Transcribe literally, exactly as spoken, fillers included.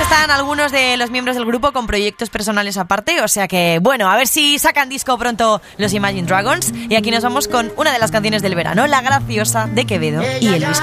están algunos de los miembros del grupo con proyectos personales aparte, o sea que, bueno, a ver si sacan disco pronto los Imagine Dragons. Y aquí nos vamos con una de las canciones del verano, La Graciosa de Quevedo y Elvis.